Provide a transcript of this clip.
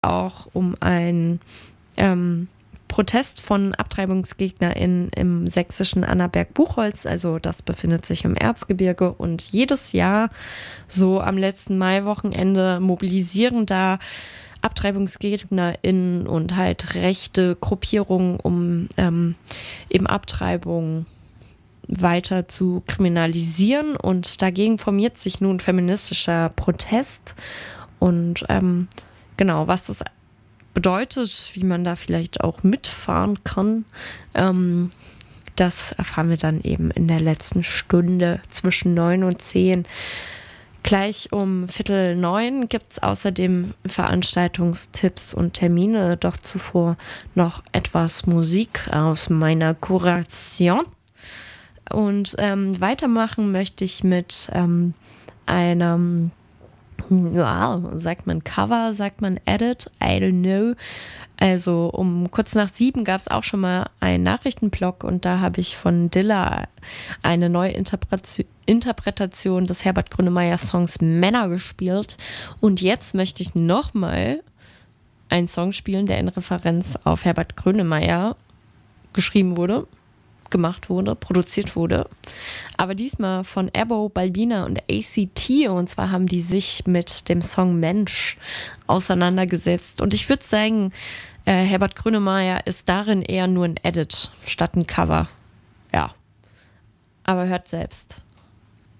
auch um ein Protest von AbtreibungsgegnerInnen im sächsischen Annaberg-Buchholz, also das befindet sich im Erzgebirge, und jedes Jahr so am letzten Maiwochenende mobilisieren da AbtreibungsgegnerInnen und halt rechte Gruppierungen, um eben Abtreibung weiter zu kriminalisieren, und dagegen formiert sich nun feministischer Protest und genau, was das bedeutet, wie man da vielleicht auch mitfahren kann, das erfahren wir dann eben in der letzten Stunde zwischen 9 und 10. Gleich um 8:45 gibt es außerdem Veranstaltungstipps und Termine, doch zuvor noch etwas Musik aus meiner Kuration. Und weitermachen möchte ich mit einem, ja, sagt man Cover, sagt man Edit, I don't know. Also um kurz nach 7 gab es auch schon mal einen Nachrichtenblock, und da habe ich von Dilla eine neue Interpretation des Herbert Grönemeyer-Songs Männer gespielt. Und jetzt möchte ich nochmal einen Song spielen, der in Referenz auf Herbert Grönemeyer geschrieben wurde, gemacht wurde, produziert wurde. Aber diesmal von Ebo, Balbina und ACT, und zwar haben die sich mit dem Song Mensch auseinandergesetzt. Und ich würde sagen, Herbert Grönemeyer ist darin eher nur ein Edit statt ein Cover. Ja, aber hört selbst.